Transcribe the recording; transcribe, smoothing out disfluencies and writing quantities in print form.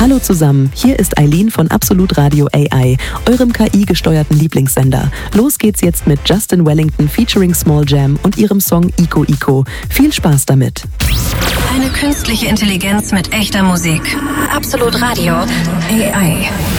Hallo zusammen, hier ist Eileen von Absolut Radio AI, eurem KI-gesteuerten Lieblingssender. Los geht's jetzt mit Justin Wellington featuring Small Jam und ihrem Song Ico Ico. Viel Spaß damit. Eine künstliche Intelligenz mit echter Musik. Absolut Radio AI.